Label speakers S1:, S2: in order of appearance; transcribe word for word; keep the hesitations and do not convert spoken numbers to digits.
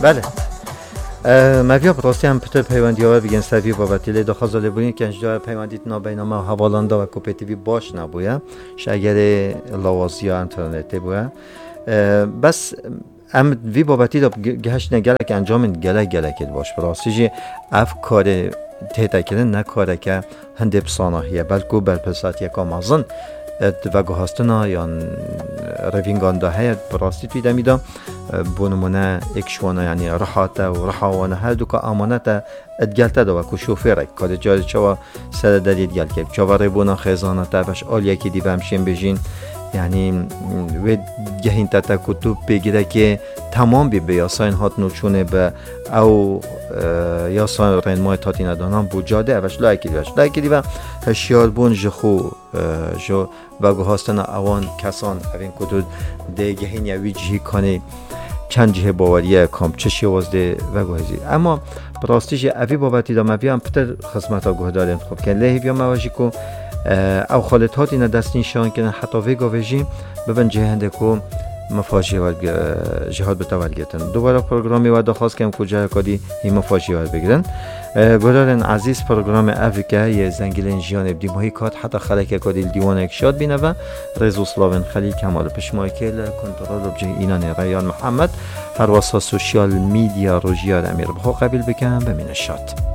S1: بله مبیا براستی هم پتر پیوندی ها بگن سوی بابتی لی دو خزاله بودین که انجا پیوندیت نابینامه و حوالانده و کوپیتیوی باش نبویا شاگر لوازی ها انترنتی بویا بس ام وی بابتی دا گهش نگله که انجام گله گله کد باش براستی جی اف کار تیتا کده نکاره که هنده بساناهیه بلکو برپسات یکا مازن و گوهستنا یا روینگان دا هید براستی توی دمیدا بونمونه اکشوانا یعنی رحاته و رحاوانه هر دو که آمانته ادگلته دا و که شوفیره که جاری چوا سر دارید گل که چوا ریبونا خیزانه تا بش آل یکی دی بمشین بجین یعنی و گهین تا کتوب بگیره که تمام بی به یاساین هات نوچونه به او یاساین رنمای تاتی ندانم بوجاده اوش لایکی دیوش لایکی دیو هشیار بون جخو جو و گوهاستن اوان کسان اوین کتود ده گهین یوی جهی کنی چند جهه باوریه کام چشی وازده و گوهزی اما براستیش اوی بابتی دام اوی هم پتر خدمت ها گوه داریم خب که لحی بیا مواجی کو او خالت هاتی ندست نشان کنن حتی وی گوهجی ببین جهنده کو مفاجی ور جهاد بتوال گیرن دوباره پروگرامی و دخواست کم کجا کدی این مفاجی ور بگیرن گلارن عزیز پروگرام افریقا یه زنگیلن جیان ابدی ماهی کات حتی خلک کدی دیوان اکشاد بینه و رزوسلاون خلیل کمال پشمای کل کنترل بجه اینان ریان محمد هر واسه سوشیال میدیا روجیار امیر بخو قبیل بکن بمین شاد